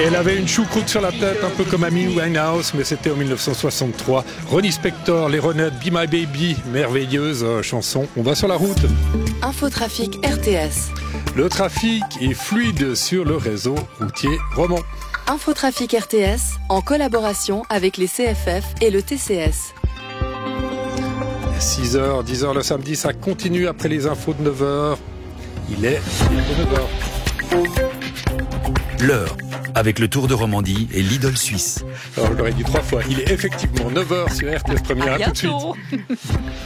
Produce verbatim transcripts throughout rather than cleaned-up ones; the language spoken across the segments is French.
Elle avait une choucroute sur la tête, un peu comme Amy Winehouse, mais c'était en dix-neuf cent soixante-trois. Ronnie Spector, les Ronettes, Be My Baby, merveilleuse euh, chanson. On va sur la route. Infotrafic R T S. Le trafic est fluide sur le réseau routier roman. Infotrafic R T S, en collaboration avec les C F F et le T C S. six heures, dix heures le samedi, ça continue après les infos de neuf heures. Il est neuf heures. L'heure, avec le Tour de Romandie et l'Idole suisse. Alors, je l'aurais dit trois fois. Il est effectivement neuf heures sur R T S Première. À tout de suite.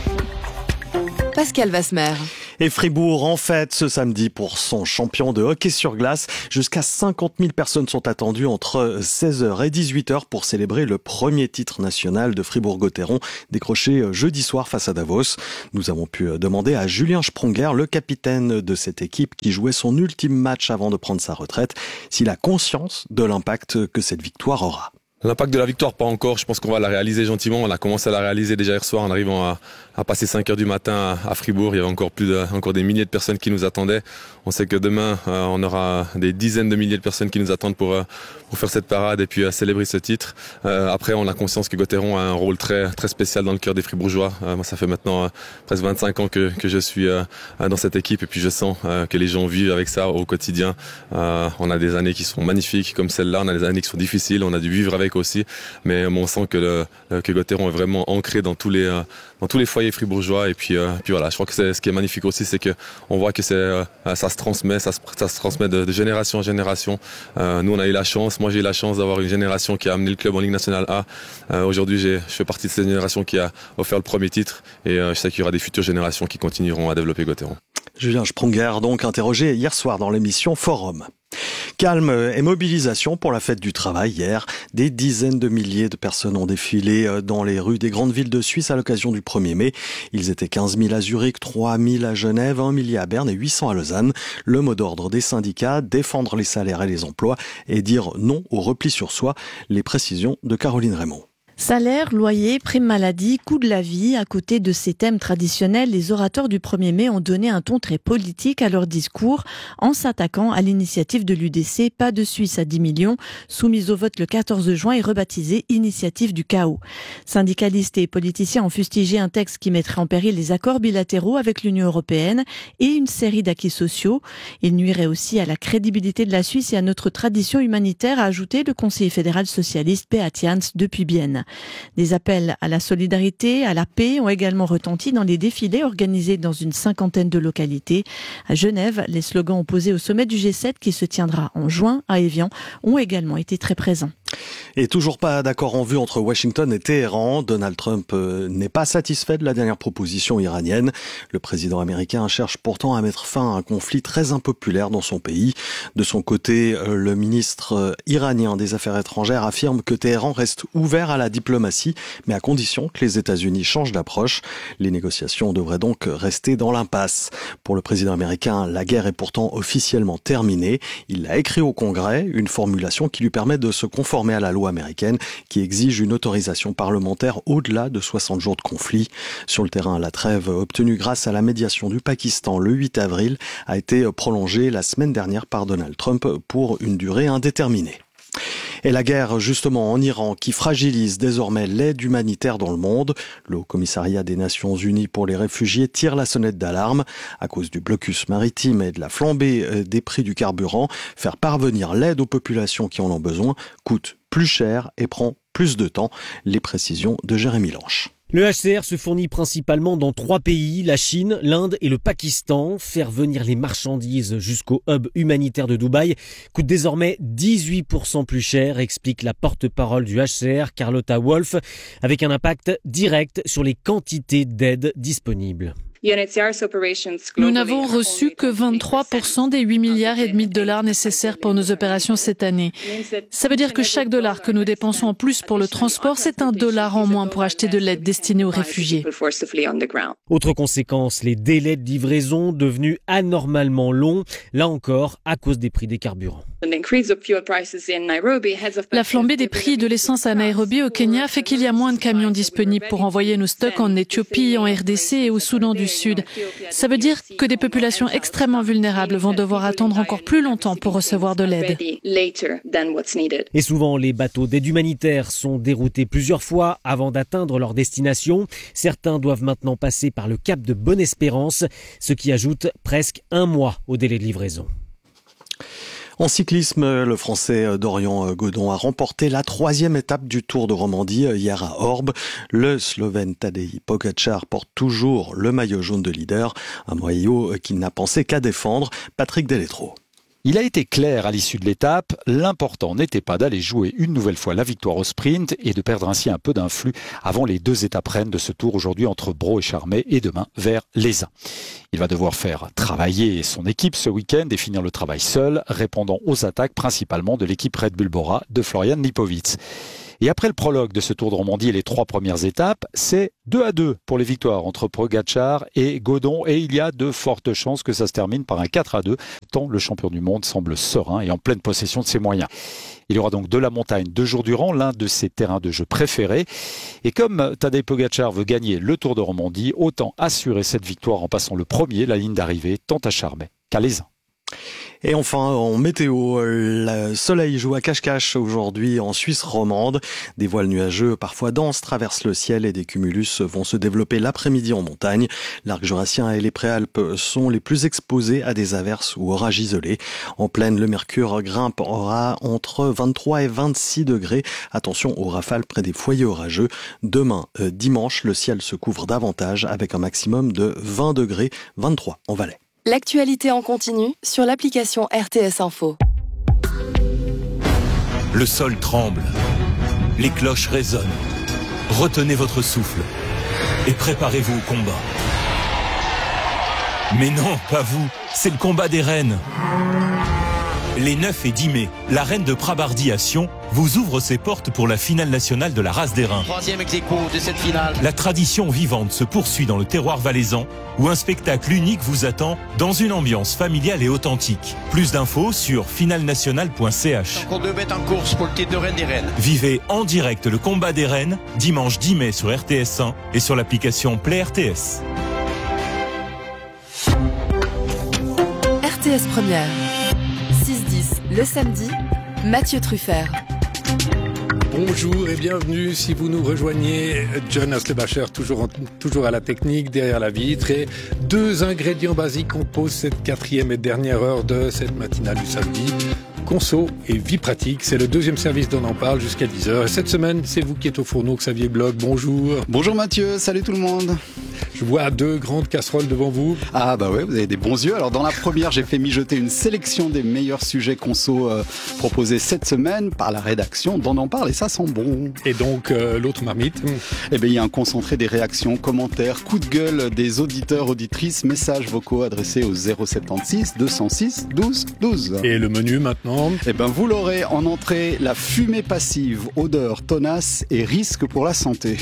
Pascal Vasmer. Et Fribourg en fête ce samedi pour son champion de hockey sur glace. Jusqu'à cinquante mille personnes sont attendues entre seize heures et dix-huit heures pour célébrer le premier titre national de Fribourg-Gotteron, décroché jeudi soir face à Davos. Nous avons pu demander à Julien Spronger, le capitaine de cette équipe qui jouait son ultime match avant de prendre sa retraite, s'il a conscience de l'impact que cette victoire aura. L'impact de la victoire, pas encore. Je pense qu'on va la réaliser gentiment. On a commencé à la réaliser déjà hier soir en arrivant à, à passer cinq heures du matin à, à Fribourg. Il y avait encore plus de, encore des milliers de personnes qui nous attendaient. On sait que demain, euh, on aura des dizaines de milliers de personnes qui nous attendent pour, euh, pour faire cette parade et puis euh, célébrer ce titre. Euh, après, on a conscience que Gotteron a un rôle très, très spécial dans le cœur des Fribourgeois. Euh, moi, ça fait maintenant euh, presque vingt-cinq ans que, que je suis euh, dans cette équipe et puis je sens euh, que les gens vivent avec ça au quotidien. Euh, on a des années qui sont magnifiques comme celle-là. On a des années qui sont difficiles. On a dû vivre avec aussi, mais on sent que le que Gotteron est vraiment ancré dans tous les dans tous les foyers fribourgeois et puis euh, puis voilà, je crois que c'est ce qui est magnifique aussi, c'est que on voit que c'est euh, ça se transmet, ça se ça se transmet de, de génération en génération. Euh, nous on a eu la chance, moi j'ai eu la chance d'avoir une génération qui a amené le club en Ligue nationale A. Euh, aujourd'hui, j'ai je fais partie de cette génération qui a offert le premier titre et euh, je sais qu'il y aura des futures générations qui continueront à développer Gotteron. Julien Spronger, donc interrogé hier soir dans l'émission Forum. Calme et mobilisation pour la fête du travail hier. Des dizaines de milliers de personnes ont défilé dans les rues des grandes villes de Suisse à l'occasion du premier mai. Ils étaient quinze mille à Zurich, trois mille à Genève, un millier à Berne et huit cents à Lausanne. Le mot d'ordre des syndicats, défendre les salaires et les emplois et dire non au repli sur soi. Les précisions de Caroline Raymond. Salaire, loyer, prime maladie, coût de la vie. À côté de ces thèmes traditionnels, les orateurs du premier mai ont donné un ton très politique à leur discours en s'attaquant à l'initiative de l'U D C Pas de Suisse à dix millions, soumise au vote le quatorze juin et rebaptisée Initiative du chaos. Syndicalistes et politiciens ont fustigé un texte qui mettrait en péril les accords bilatéraux avec l'Union européenne et une série d'acquis sociaux. Il nuirait aussi à la crédibilité de la Suisse et à notre tradition humanitaire, a ajouté le conseiller fédéral socialiste Beat Jans depuis Bienne. Des appels à la solidarité, à la paix ont également retenti dans les défilés organisés dans une cinquantaine de localités. À Genève, les slogans opposés au sommet du G sept qui se tiendra en juin à Évian ont également été très présents. Et toujours pas d'accord en vue entre Washington et Téhéran. Donald Trump n'est pas satisfait de la dernière proposition iranienne. Le président américain cherche pourtant à mettre fin à un conflit très impopulaire dans son pays. De son côté, le ministre iranien des Affaires étrangères affirme que Téhéran reste ouvert à la diplomatie, mais à condition que les États-Unis changent d'approche. Les négociations devraient donc rester dans l'impasse. Pour le président américain, la guerre est pourtant officiellement terminée. Il a écrit au Congrès une formulation qui lui permet de se conformer à la loi américaine qui exige une autorisation parlementaire au-delà de soixante jours de conflit. Sur le terrain, la trêve obtenue grâce à la médiation du Pakistan le huit avril a été prolongée la semaine dernière par Donald Trump pour une durée indéterminée. Et la guerre, justement, en Iran, qui fragilise désormais l'aide humanitaire dans le monde. Le Haut-Commissariat des Nations Unies pour les réfugiés tire la sonnette d'alarme. À cause du blocus maritime et de la flambée des prix du carburant, faire parvenir l'aide aux populations qui en ont besoin coûte plus cher et prend plus de temps. Les précisions de Jérémy Lanche. Le H C R se fournit principalement dans trois pays, la Chine, l'Inde et le Pakistan. Faire venir les marchandises jusqu'au hub humanitaire de Dubaï coûte désormais dix-huit pour cent plus cher, explique la porte-parole du H C R, Carlotta Wolf, avec un impact direct sur les quantités d'aide disponibles. Nous n'avons reçu que vingt-trois pour cent des huit milliards et demi de dollars nécessaires pour nos opérations cette année. Ça veut dire que chaque dollar que nous dépensons en plus pour le transport, c'est un dollar en moins pour acheter de l'aide destinée aux réfugiés. Autre conséquence, les délais de livraison devenus anormalement longs, là encore à cause des prix des carburants. La flambée des prix de l'essence à Nairobi au Kenya fait qu'il y a moins de camions disponibles pour envoyer nos stocks en Éthiopie, en R D C et au Soudan du du Sud. Ça veut dire que des populations extrêmement vulnérables vont devoir attendre encore plus longtemps pour recevoir de l'aide. Et souvent, les bateaux d'aide humanitaire sont déroutés plusieurs fois avant d'atteindre leur destination. Certains doivent maintenant passer par le cap de Bonne-Espérance, ce qui ajoute presque un mois au délai de livraison. En cyclisme, le Français Dorian Godon a remporté la troisième étape du Tour de Romandie hier à Orbe. Le Slovène Tadej Pogačar porte toujours le maillot jaune de leader, un maillot qu'il n'a pensé qu'à défendre. Patrick Deletro. Il a été clair à l'issue de l'étape, l'important n'était pas d'aller jouer une nouvelle fois la victoire au sprint et de perdre ainsi un peu d'influx avant les deux étapes reines de ce tour aujourd'hui entre Bro et Charmey et demain vers Lézin. Il va devoir faire travailler son équipe ce week-end et finir le travail seul, répondant aux attaques principalement de l'équipe Red Bull Bora de Florian Lipowicz. Et après le prologue de ce Tour de Romandie et les trois premières étapes, c'est deux à deux pour les victoires entre Pogačar et Godon. Et il y a de fortes chances que ça se termine par un quatre à deux, tant le champion du monde semble serein et en pleine possession de ses moyens. Il y aura donc de la montagne deux jours durant, l'un de ses terrains de jeu préférés. Et comme Tadej Pogačar veut gagner le Tour de Romandie, autant assurer cette victoire en passant le premier, la ligne d'arrivée, tant à Charmey qu'à Lézin. Et enfin, en météo, le soleil joue à cache-cache aujourd'hui en Suisse romande. Des voiles nuageux parfois denses traversent le ciel et des cumulus vont se développer l'après-midi en montagne. L'arc jurassien et les préalpes sont les plus exposés à des averses ou orages isolés. En plaine, le mercure grimpera entre vingt-trois et vingt-six degrés. Attention aux rafales près des foyers orageux. Demain, euh, dimanche, le ciel se couvre davantage avec un maximum de vingt degrés, vingt-trois en Valais. L'actualité en continu sur l'application R T S Info. Le sol tremble, les cloches résonnent. Retenez votre souffle et préparez-vous au combat. Mais non, pas vous, c'est le combat des reines. Les neuf et dix mai, la reine de Prabardi à Sion vous ouvre ses portes pour la finale nationale de la race d'airain. Troisième ex-aequo de cette finale. La tradition vivante se poursuit dans le terroir valaisan, où un spectacle unique vous attend dans une ambiance familiale et authentique. Plus d'infos sur finale nationale point c h. Encore deux bêtes en course pour le titre de reine des reines. Vivez en direct le combat des reines, dimanche dix mai sur R T S un et sur l'application Play R T S. R T S Première. six dix le samedi, Mathieu Truffert. Bonjour et bienvenue si vous nous rejoignez. John Aslebacher, toujours, en, toujours à la technique, derrière la vitre. Et deux ingrédients basiques composent cette quatrième et dernière heure de cette matinale du samedi. Conso et vie pratique, c'est le deuxième service d'On en parle jusqu'à dix heures. Et cette semaine, c'est vous qui êtes au fourneau, Xavier Bloch. Bonjour. Bonjour Mathieu, salut tout le monde. Je vois deux grandes casseroles devant vous. Ah bah ouais, vous avez des bons yeux. Alors dans la première, j'ai fait mijoter une sélection des meilleurs sujets conso euh, proposés cette semaine par la rédaction d'On en parle et ça sent bon. Et donc euh, l'autre marmite. Eh bien il y a un concentré des réactions, commentaires, coups de gueule des auditeurs, auditrices, messages vocaux adressés au zéro soixante-seize deux cent six douze douze. Et le menu maintenant? Eh ben vous l'aurez en entrée, la fumée passive, odeur tenace et risque pour la santé.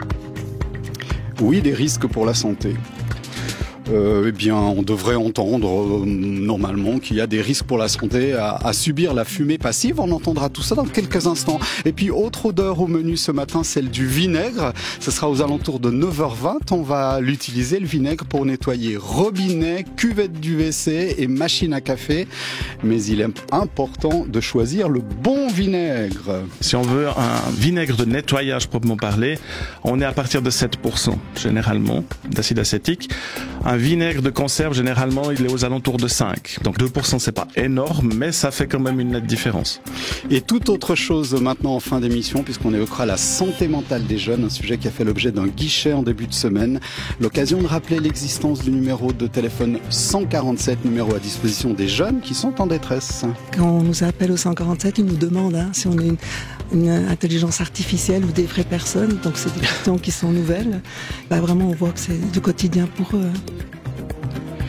Oui, des risques pour la santé. Euh, eh bien, on devrait entendre euh, normalement qu'il y a des risques pour la santé à, à subir la fumée passive. On entendra tout ça dans quelques instants. Et puis, autre odeur au menu ce matin, celle du vinaigre. Ce sera aux alentours de neuf heures vingt. On va l'utiliser, le vinaigre, pour nettoyer robinet, cuvette du W C et machine à café. Mais il est important de choisir le bon vinaigre. Si on veut un vinaigre de nettoyage proprement parler, on est à partir de sept pour cent généralement d'acide acétique. Un vinaigre de conserve, généralement, il est aux alentours de cinq. Donc deux pour cent, c'est pas énorme, mais ça fait quand même une nette différence. Et toute autre chose maintenant en fin d'émission, puisqu'on évoquera la santé mentale des jeunes, un sujet qui a fait l'objet d'un guichet en début de semaine. L'occasion de rappeler l'existence du numéro de téléphone cent quarante-sept, numéro à disposition des jeunes qui sont en détresse. Quand on nous appelle au cent quarante-sept, ils nous demandent hein, si on est une, une intelligence artificielle ou des vraies personnes. Donc c'est des questions qui sont nouvelles. Bah, vraiment, on voit que c'est du quotidien pour eux.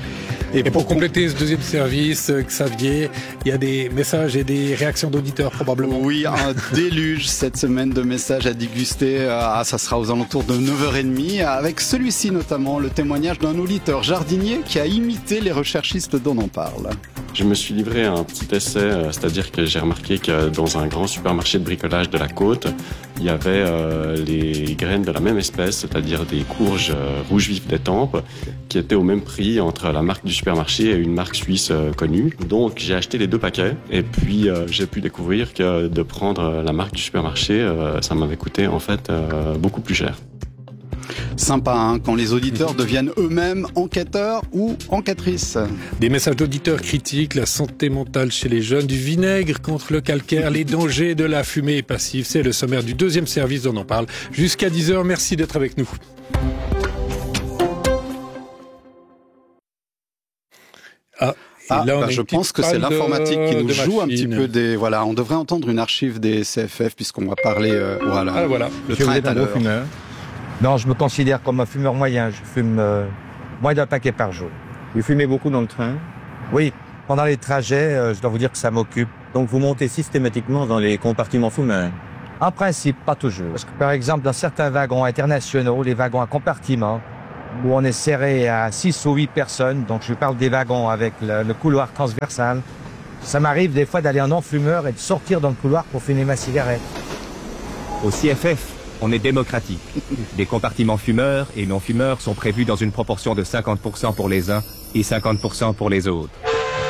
Et pour compléter ce deuxième service, Xavier, il y a des messages et des réactions d'auditeurs probablement. Oui, un déluge cette semaine de messages à déguster. Ah, ça sera aux alentours de neuf heures trente, avec celui-ci notamment, le témoignage d'un auditeur jardinier qui a imité les recherchistes dont on en parle. Je me suis livré à un petit essai, c'est-à-dire que j'ai remarqué que dans un grand supermarché de bricolage de la côte, il y avait euh, les graines de la même espèce, c'est-à-dire des courges euh, rouges vifs d'Étampes, qui étaient au même prix entre la marque du supermarché et une marque suisse euh, connue. Donc j'ai acheté les deux paquets et puis euh, j'ai pu découvrir que de prendre la marque du supermarché, euh, ça m'avait coûté en fait euh, beaucoup plus cher. Sympa, hein, quand les auditeurs deviennent eux-mêmes enquêteurs ou enquêtrices. Des messages d'auditeurs critiques, la santé mentale chez les jeunes, du vinaigre contre le calcaire, les dangers de la fumée passive. C'est le sommaire du deuxième service, on en parle jusqu'à dix heures. Merci d'être avec nous. Ah. Ah, bah je pense que c'est l'informatique qui nous joue un petit peu des... Voilà, on devrait entendre une archive des C F F puisqu'on va parler... Euh, voilà, ah, voilà. Le train est à l'heure. Fumeur. Non, je me considère comme un fumeur moyen. Je fume euh, moins d'un paquet par jour. Vous fumez beaucoup dans le train? Oui, pendant les trajets, euh, je dois vous dire que ça m'occupe. Donc vous montez systématiquement dans les compartiments fumeurs? En principe, pas toujours. Parce que par exemple, dans certains wagons internationaux, les wagons à compartiments, où on est serré à six ou huit personnes, donc je parle des wagons avec le, le couloir transversal, ça m'arrive des fois d'aller en non-fumeur et de sortir dans le couloir pour fumer ma cigarette. Au C F F, on est démocratique. Les compartiments fumeurs et non-fumeurs sont prévus dans une proportion de cinquante pour cent pour les uns et cinquante pour cent pour les autres.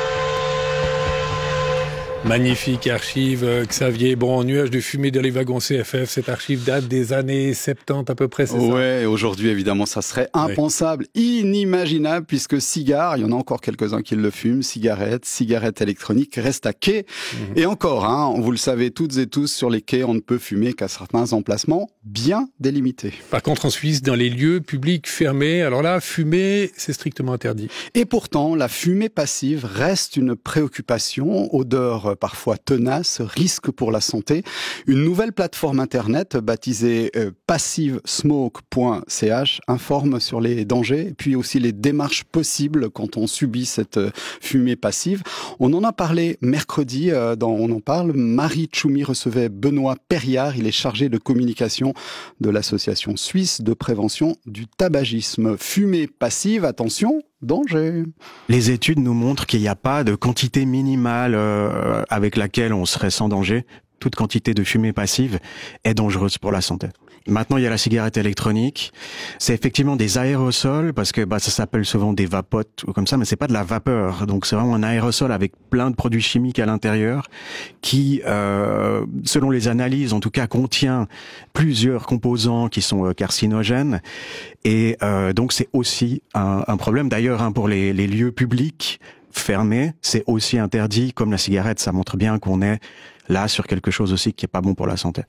Magnifique archive, Xavier. Bon, nuage de fumée dans les wagons C F F, cette archive date des années soixante-dix à peu près, c'est ouais, ça? Ouais, aujourd'hui, évidemment, ça serait impensable, ouais. Inimaginable, puisque cigares, il y en a encore quelques-uns qui le fument, cigarettes, cigarettes électroniques, restent à quai. Mmh. Et encore, hein, vous le savez toutes et tous, sur les quais, on ne peut fumer qu'à certains emplacements bien délimités. Par contre, en Suisse, dans les lieux publics fermés, alors là, fumer, c'est strictement interdit. Et pourtant, la fumée passive reste une préoccupation, odeur parfois tenace, risque pour la santé. Une nouvelle plateforme internet baptisée euh, passive smoke point c h informe sur les dangers et puis aussi les démarches possibles quand on subit cette euh, fumée passive. On en a parlé mercredi, euh, dans On en parle. Marie Tchoumi recevait Benoît Perriard, il est chargé de communication de l'association suisse de prévention du tabagisme. Fumée passive, attention, danger. Les études nous montrent qu'il n'y a pas de quantité minimale euh, avec laquelle on serait sans danger. Toute quantité de fumée passive est dangereuse pour la santé. Maintenant, il y a la cigarette électronique. C'est effectivement des aérosols, parce que bah, ça s'appelle souvent des vapotes ou comme ça, mais c'est pas de la vapeur. Donc c'est vraiment un aérosol avec plein de produits chimiques à l'intérieur qui, euh, selon les analyses, en tout cas, contient plusieurs composants qui sont euh, carcinogènes. Et euh, donc c'est aussi un, un problème. D'ailleurs, hein, pour les, les lieux publics fermés, c'est aussi interdit. Comme la cigarette, ça montre bien qu'on est là sur quelque chose aussi qui est pas bon pour la santé.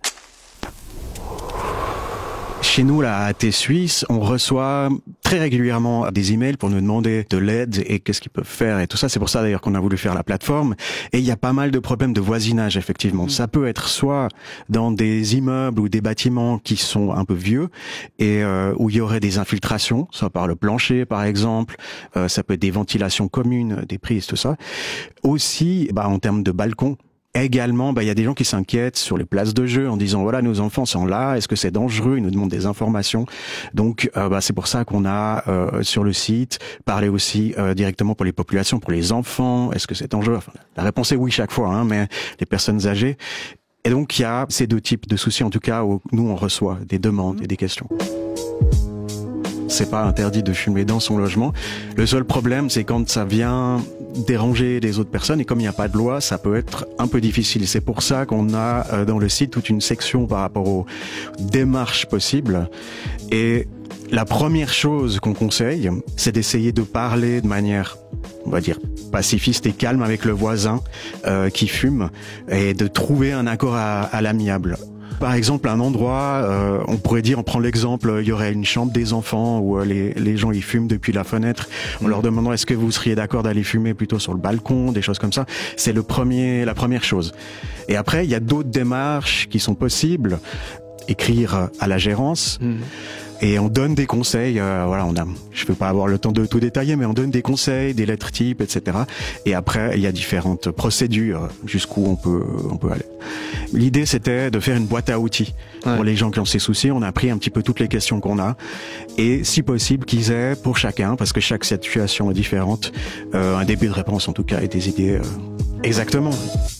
Chez nous, là, à A T Suisse, on reçoit très régulièrement des emails pour nous demander de l'aide et qu'est-ce qu'ils peuvent faire et tout ça. C'est pour ça d'ailleurs qu'on a voulu faire la plateforme. Et il y a pas mal de problèmes de voisinage, effectivement. Mmh. Ça peut être soit dans des immeubles ou des bâtiments qui sont un peu vieux et euh, où il y aurait des infiltrations, soit par le plancher, par exemple. Euh, ça peut être des ventilations communes, des prises, tout ça. Aussi, bah, en termes de balcons. Également, bah, il y a des gens qui s'inquiètent sur les places de jeu en disant voilà, nos enfants sont là, est-ce que c'est dangereux? Ils nous demandent des informations. Donc, euh, bah, c'est pour ça qu'on a euh, sur le site parlé aussi euh, directement pour les populations, pour les enfants. Est-ce que c'est dangereux? Enfin, la réponse est oui chaque fois, hein, mais les personnes âgées. Et donc, il y a ces deux types de soucis, en tout cas, où nous on reçoit des demandes et des questions. C'est pas interdit de fumer dans son logement. Le seul problème, c'est quand ça vient déranger les autres personnes. Et comme il n'y a pas de loi, ça peut être un peu difficile. C'est pour ça qu'on a euh, dans le site toute une section par rapport aux démarches possibles. Et la première chose qu'on conseille, c'est d'essayer de parler de manière, on va dire, pacifiste et calme avec le voisin euh, qui fume et de trouver un accord à, à l'amiable. Par exemple, un endroit, euh, on pourrait dire, on prend l'exemple, il y aurait une chambre des enfants où euh, les, les gens y fument depuis la fenêtre. On leur demandant est-ce que vous seriez d'accord d'aller fumer plutôt sur le balcon, des choses comme ça. C'est le premier, la première chose. Et après, il y a d'autres démarches qui sont possibles. Écrire à la gérance. Mmh. Et on donne des conseils, euh, voilà, on a, je ne peux pas avoir le temps de tout détailler, mais on donne des conseils, des lettres types, et cetera. Et après, il y a différentes procédures jusqu'où on peut, on peut aller. L'idée, c'était de faire une boîte à outils ouais. pour les gens qui ont ces soucis. On a pris un petit peu toutes les questions qu'on a, et si possible, qu'ils aient pour chacun, parce que chaque situation est différente, euh, un début de réponse en tout cas et des idées euh, exactement.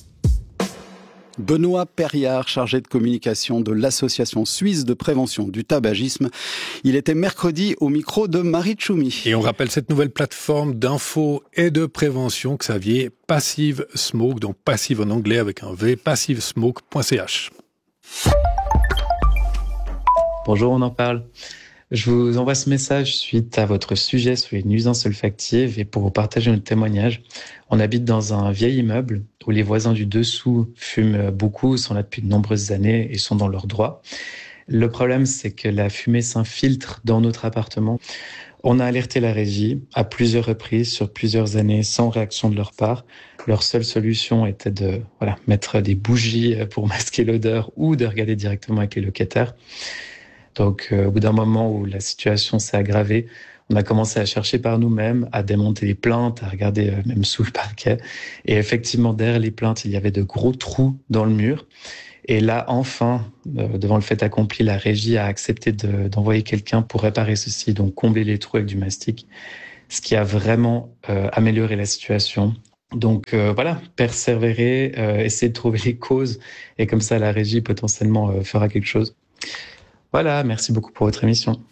Benoît Perriard, chargé de communication de l'Association suisse de prévention du tabagisme. Il était mercredi au micro de Marie Tchoumi. Et on rappelle cette nouvelle plateforme d'info et de prévention, Xavier, Passive Smoke, donc passive en anglais avec un V, passive smoke point c h. Bonjour, on en parle. Je vous envoie ce message suite à votre sujet sur les nuisances olfactives et pour vous partager notre témoignage. On habite dans un vieil immeuble où les voisins du dessous fument beaucoup, sont là depuis de nombreuses années et sont dans leurs droits. Le problème, c'est que la fumée s'infiltre dans notre appartement. On a alerté la régie à plusieurs reprises sur plusieurs années sans réaction de leur part. Leur seule solution était de voilà, mettre des bougies pour masquer l'odeur ou de regarder directement avec les locataires. Donc, euh, au bout d'un moment où la situation s'est aggravée, on a commencé à chercher par nous-mêmes, à démonter les plaintes, à regarder euh, même sous le parquet. Et effectivement, derrière les plaintes, il y avait de gros trous dans le mur. Et là, enfin, euh, devant le fait accompli, la régie a accepté de, d'envoyer quelqu'un pour réparer ceci, donc combler les trous avec du mastic, ce qui a vraiment euh, amélioré la situation. Donc euh, voilà, persévérer, euh, essayer de trouver les causes, et comme ça, la régie potentiellement euh, fera quelque chose. Voilà, merci beaucoup pour votre émission.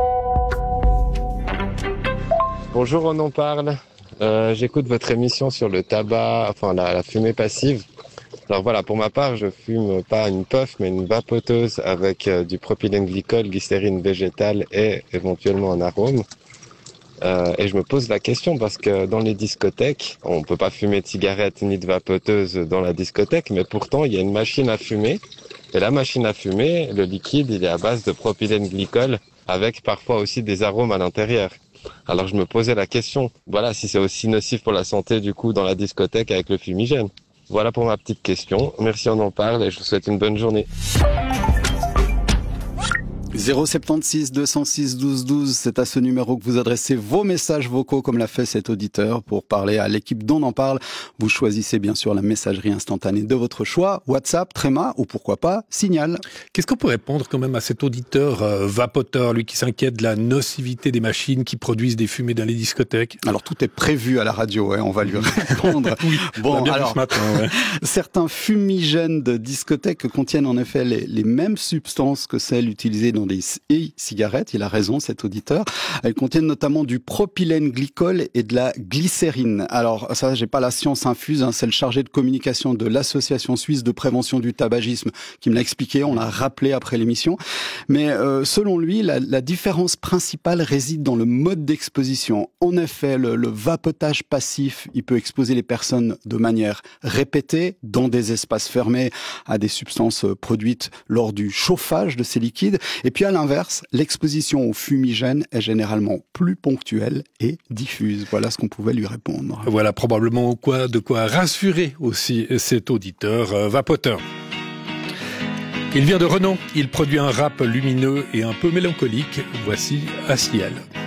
Bonjour, on en parle. Euh, j'écoute votre émission sur le tabac, enfin la, la fumée passive. Alors voilà, pour ma part, je fume pas une puff, mais une vapoteuse avec euh, du propylène glycol, glycérine végétale et éventuellement un arôme. Euh, et je me pose la question parce que dans les discothèques, on peut pas fumer de cigarettes ni de vapoteuse dans la discothèque, mais pourtant il y a une machine à fumer. Et la machine à fumer, le liquide, il est à base de propylène glycol avec parfois aussi des arômes à l'intérieur. Alors je me posais la question, voilà, si c'est aussi nocif pour la santé du coup dans la discothèque avec le fumigène. Voilà pour ma petite question. Merci, on en parle et je vous souhaite une bonne journée. zéro sept six deux zéro six douze douze, c'est à ce numéro que vous adressez vos messages vocaux comme l'a fait cet auditeur pour parler à l'équipe d'On en parle. Vous choisissez bien sûr la messagerie instantanée de votre choix, WhatsApp, Tréma ou pourquoi pas Signal. Qu'est-ce qu'on peut répondre quand même à cet auditeur euh, vapoteur, lui qui s'inquiète de la nocivité des machines qui produisent des fumées dans les discothèques? Alors tout est prévu à la radio, hein, on va lui répondre. Oui, bon, bien alors, vu ce matin, ouais. Certains fumigènes de discothèques contiennent en effet les, les mêmes substances que celles utilisées dans des e-cigarettes, il a raison cet auditeur. Elles contiennent notamment du propylène glycol et de la glycérine. Alors ça, j'ai pas la science infuse, hein, c'est le chargé de communication de l'Association suisse de prévention du tabagisme qui me l'a expliqué, on l'a rappelé après l'émission. Mais euh, selon lui, la, la différence principale réside dans le mode d'exposition. En effet, le, le vapotage passif, il peut exposer les personnes de manière répétée dans des espaces fermés à des substances produites lors du chauffage de ces liquides. Et puis à l'inverse, l'exposition au fumigène est généralement plus ponctuelle et diffuse. Voilà ce qu'on pouvait lui répondre. Voilà probablement quoi, de quoi rassurer aussi cet auditeur euh, vapoteur. Il vient de Renon, il produit un rap lumineux et un peu mélancolique. Voici Aciel.